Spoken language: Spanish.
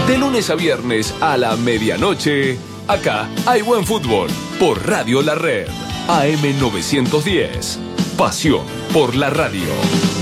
De lunes a viernes a la medianoche, acá hay buen fútbol por Radio La Red, AM 910. Pasión por la radio.